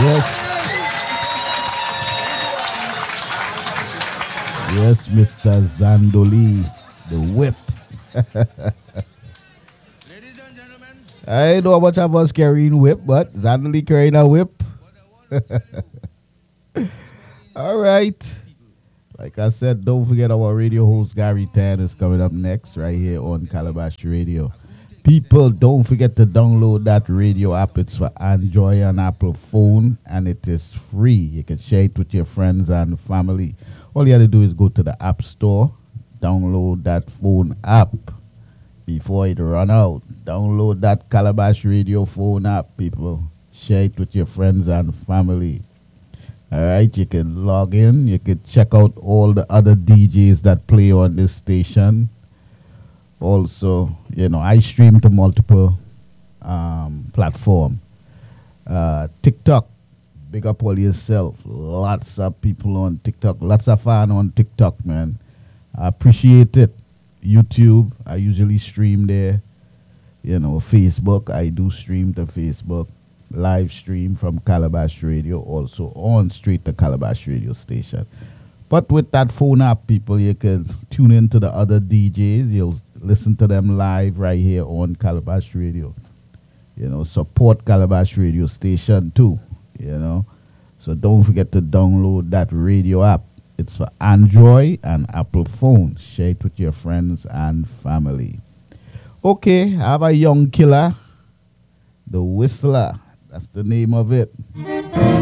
Yes, Mr. Zandoli, the whip. I don't know how much of us carrying whip, but Zandoli carrying a whip. All right. Like I said, don't forget our radio host Gary Tan is coming up next right here on Calabash Radio. People, don't forget to download that radio app. It's for Android and Apple phone, and it is free. You can share it with your friends and family. All you have to do is go to the App Store, download that phone app before it run out. Download that Calabash Radio phone app, people. Share it with your friends and family. All right, you can log in. You can check out all the other DJs that play on this station. Also, I stream to multiple platform. TikTok, big up all yourself. Lots of people on TikTok. Lots of fun on TikTok, man. I appreciate it. YouTube, I usually stream there. Facebook, I do stream to Facebook. Live stream from Calabash Radio, also on straight to Calabash Radio station. But with that phone app, people, you can tune into the other DJs. You'll listen to them live right here on Calabash Radio. Support Calabash Radio station too. So don't forget to download that radio app. It's for Android and Apple phone. Share it with your friends and family. Okay, I have a young killer, the Whistler. That's the name of it.